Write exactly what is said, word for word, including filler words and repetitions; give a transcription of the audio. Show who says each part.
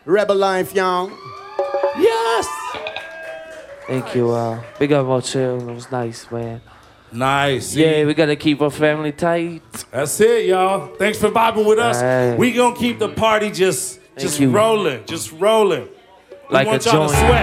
Speaker 1: Rebel life, y'all.
Speaker 2: Yes.
Speaker 3: Thank you. Uh, big up our chill. It was nice, man.
Speaker 2: Nice.
Speaker 3: Yeah, we gotta keep our family tight.
Speaker 2: That's it, y'all. Thanks for vibing with us.
Speaker 3: Right.
Speaker 2: We gonna keep the party just, just
Speaker 3: you.
Speaker 2: rolling, just rolling. We
Speaker 3: Like
Speaker 2: want
Speaker 3: a
Speaker 2: y'all to
Speaker 3: joint.
Speaker 2: sweat.